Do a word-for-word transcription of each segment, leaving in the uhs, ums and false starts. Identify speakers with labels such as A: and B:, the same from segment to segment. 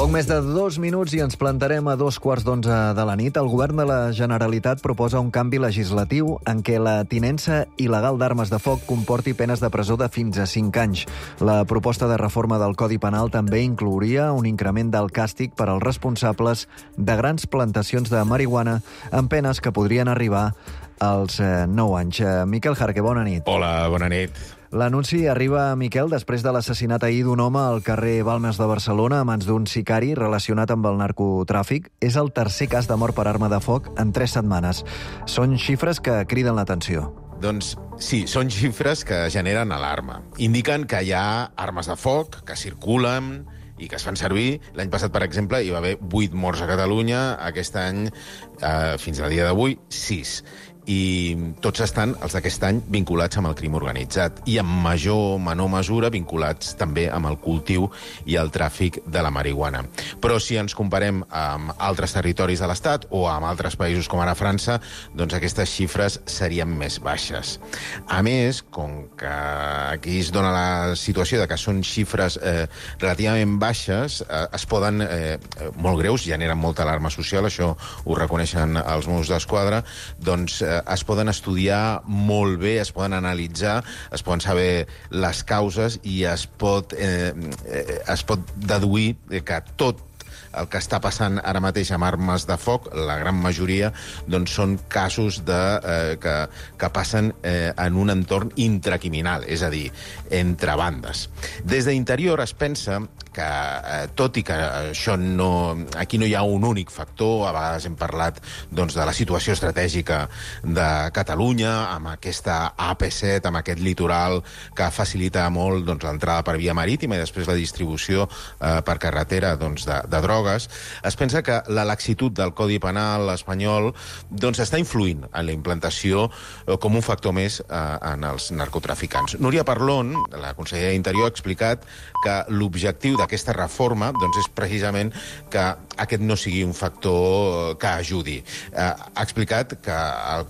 A: Poc més de dos minuts i ens plantarem a dos quarts d'onze de la nit. El govern de la Generalitat proposa un canvi legislatiu en què la tinença il·legal d'armes de foc comporti penes de presó de fins a cinc anys. La proposta de reforma del Codi Penal també inclouria un increment del càstig per als responsables de grans plantacions de marihuana amb penes que podrien arribar als eh, nou anys. Eh, Miquel Jarque, bona nit.
B: Hola, bona nit.
A: L'anunci arriba, Miquel, després de l'assassinat ahir d'un home al carrer Balmes de Barcelona a mans d'un sicari relacionat amb el narcotràfic. És el tercer cas de mort per arma de foc en tres setmanes. Són xifres que criden l'atenció.
B: Doncs sí, són xifres que generen alarma. Indiquen que hi ha armes de foc que circulen i que es fan servir. L'any passat, per exemple, hi va haver vuit morts a Catalunya. Aquest any, eh, fins al dia d'avui, sis. I tots estan, els d'aquest any, vinculats amb el crim organitzat i en major o menor mesura vinculats també amb el cultiu i el tràfic de la marihuana. Però si ens comparem amb altres territoris de l'Estat o amb altres països com ara França, doncs aquestes xifres serien més baixes. A més, com que aquí es dona la situació de que són xifres eh, relativament baixes, eh, es poden, eh, molt greus, generen molta alarma social, això ho reconeixen els Mossos d'Esquadra, doncs eh, es poden estudiar molt bé, es poden analitzar, es poden saber les causes i es pot, eh, eh, es pot deduir que tot el que està passant ara mateix amb armes de foc, la gran majoria, doncs són casos de, eh, que, que passen eh, en un entorn intracriminal, és a dir, entre bandes. Des d'Interior es pensa que, eh, tot i que això no, aquí no hi ha un únic factor, a vegades hem parlat doncs, de la situació estratègica de Catalunya, amb aquesta A P set, amb aquest litoral que facilita molt doncs, l'entrada per via marítima i després la distribució eh, per carretera doncs, de, de drogues. Es pensa que la laxitud del Codi Penal espanyol doncs, està influint en la implantació eh, com un factor més eh, en els narcotraficants. Núria Parlon, la consellera d'Interior, ha explicat que l'objectiu d'aquesta reforma doncs, és precisament que aquest no sigui un factor que ajudi. Eh, ha explicat que el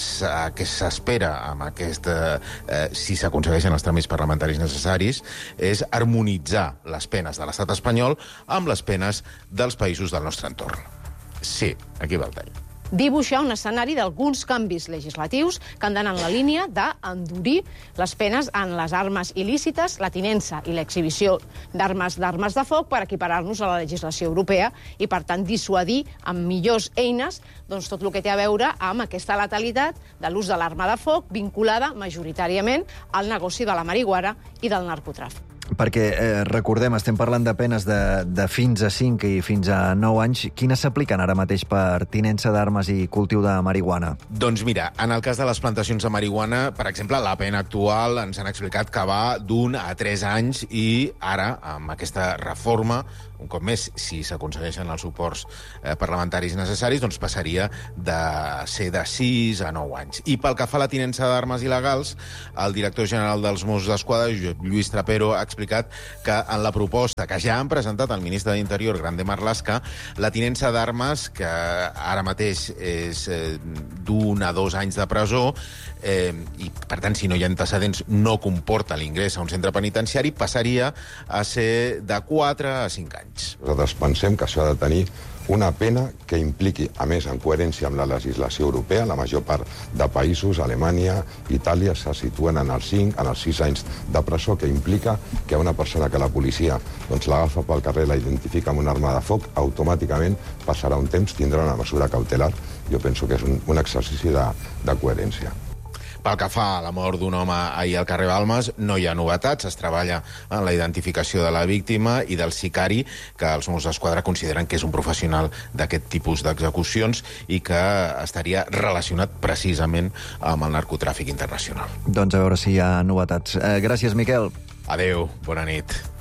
B: que s'espera amb aquest, eh, si s'aconsegueixen els tràmits parlamentaris necessaris, és harmonitzar les penes de l'estat espanyol amb les penes dels països del nostre entorn. Sí, aquí va el tall.
C: Dibuixar un escenari d'alguns canvis legislatius que han d'anar en la línia d'endurir les penes en les armes il·lícites, la tinença i l'exhibició d'armes d'armes de foc per equiparar-nos a la legislació europea i, per tant, dissuadir amb millors eines doncs, tot el que té a veure amb aquesta letalitat de l'ús de l'arma de foc vinculada majoritàriament al negoci de la marihuana i del narcotràfic.
A: Perquè, eh, recordem, estem parlant de penes de, de fins a cinc i fins a nou anys. Quines s'apliquen ara mateix per tinença d'armes i cultiu de marihuana?
B: Doncs mira, en el cas de les plantacions de marihuana, per exemple, la pena actual ens han explicat que va d'un a tres anys i ara, amb aquesta reforma, un cop més, si s'aconsegueixen els suports eh, parlamentaris necessaris, doncs passaria de ser de sis a nou anys. I pel que fa a la tinença d'armes il·legals, el director general dels Mossos d'Esquadra, Lluís Trapero, ha explicat que en la proposta que ja han presentat el ministre d'Interior, Grande Marlaska, la tinença d'armes, que ara mateix és eh, d'un a dos anys de presó, eh, i per tant, si no hi ha antecedents, no comporta l'ingrés a un centre penitenciari, passaria a ser de quatre a cinc anys.
D: Nosaltres pensem que això ha de tenir una pena que impliqui, a més, en coherència amb la legislació europea. La major part de països, Alemanya, Itàlia, se situen en els cinc, en els sis anys de presó, que implica que una persona que la policia doncs, l'agafa pel carrer, la identifica amb una arma de foc, automàticament passarà un temps, tindrà una mesura cautelar. Jo penso que és un, un exercici de, de coherència.
B: Pel que fa a la mort d'un home ahir al carrer Balmes, no hi ha novetats. Es treballa en la identificació de la víctima i del sicari, que els Mossos d'Esquadra consideren que és un professional d'aquest tipus d'execucions i que estaria relacionat precisament amb el narcotràfic internacional.
A: Doncs a veure si hi ha novetats. Eh, gràcies, Miquel.
B: Adéu, bona nit.